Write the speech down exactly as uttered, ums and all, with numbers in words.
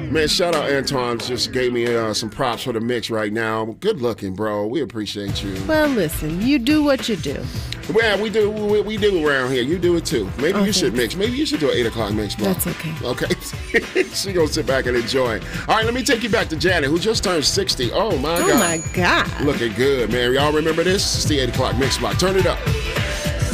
Man, shout out Antoine. Just gave me uh, some props for the mix right now. Good looking, bro. We appreciate you. Well, listen, you do what you do. Well, we do we, we do around here. You do it too. Maybe Oh, you thanks. should mix. Maybe you should do an eight o'clock mix, bro. That's okay. Okay. She gonna sit back and enjoy. All right, let me take you back to Janet, who just turned sixty. Oh my Oh God. my God. Looking good, man. Y'all remember this? It's the eight o'clock mix block. Turn it up.